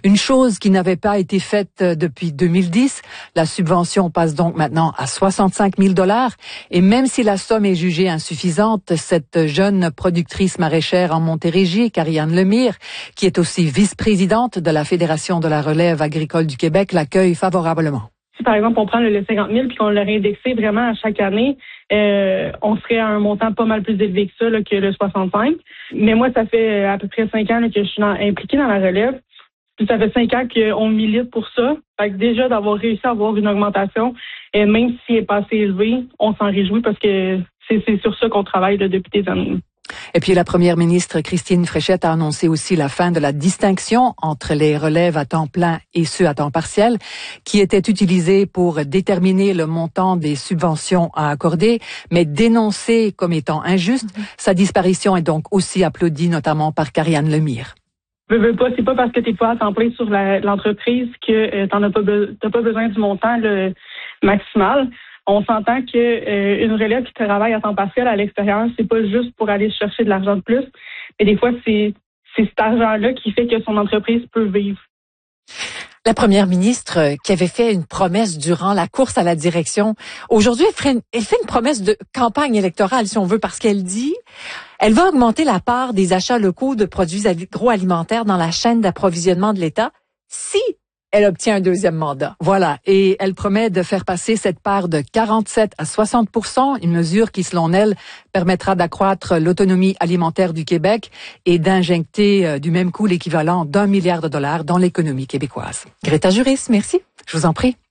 Une chose qui n'avait pas été faite depuis 2010. La subvention passe donc maintenant à 65 000 $. Et même si la somme est jugée insuffisante, cette jeune productrice maraîchère en Montérégie, Karianne Lemire, qui est aussi vice-présidente de la Fédération de la relève agricole du Québec, l'accueille favorablement. Si par exemple on prend le 50 000 puis qu'on le réindexé vraiment à chaque année, on serait à un montant pas mal plus élevé que ça, là, que le 65. Mais moi, ça fait à peu près 5 ans là, que je suis impliquée dans la relève. Puis ça fait 5 ans qu'on milite pour ça. Fait que déjà d'avoir réussi à avoir une augmentation, même si elle n'est pas assez élevée, on s'en réjouit parce que c'est sur ça qu'on travaille là, depuis des années. Et puis la première ministre Christine Fréchette a annoncé aussi la fin de la distinction entre les relèves à temps plein et ceux à temps partiel, qui étaient utilisés pour déterminer le montant des subventions à accorder, mais dénoncée comme étant injuste. Sa disparition est donc aussi applaudie, notamment par Karianne Lemire. C'est pas parce que t'es pas à temps plein sur l'entreprise que t'as pas besoin du montant le maximal. On s'entend que une relève qui travaille à temps partiel à l'extérieur, c'est pas juste pour aller chercher de l'argent de plus, mais des fois c'est cet argent-là qui fait que son entreprise peut vivre. La première ministre qui avait fait une promesse durant la course à la direction, aujourd'hui elle fait une promesse de campagne électorale, si on veut, parce qu'elle dit elle va augmenter la part des achats locaux de produits agroalimentaires dans la chaîne d'approvisionnement de l'État si elle obtient un deuxième mandat. Voilà. Et elle promet de faire passer cette part de 47 à 60 %, une mesure qui, selon elle, permettra d'accroître l'autonomie alimentaire du Québec et d'injecter du même coup l'équivalent d'1 milliard de dollars dans l'économie québécoise. Greta Juris, merci. Je vous en prie.